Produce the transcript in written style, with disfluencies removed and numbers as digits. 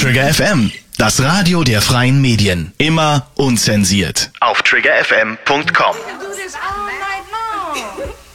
Trigger FM, das Radio der freien Medien. Immer unzensiert. Auf triggerfm.com.